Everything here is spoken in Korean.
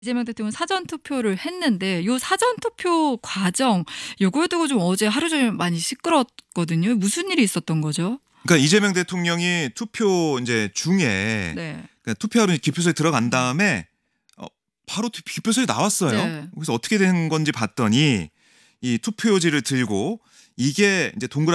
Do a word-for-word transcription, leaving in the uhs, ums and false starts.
이재명 대통령 사전 투표를 했는데 요 사전 투표 과정 요걸 두고 좀 어제 하루 종일 많이 시끄러웠거든요. 무슨 일이 있었던 거죠? 그러니까 이재명 대통령이 투표 이제 중에 네. 그러니까 투표하러 기표소에 들어간 다음에 어, 바로 투- 기표소에 나왔어요. 네. 그래서 어떻게 된 건지 봤더니 이 투표용지를 들고 이게 이제 동그라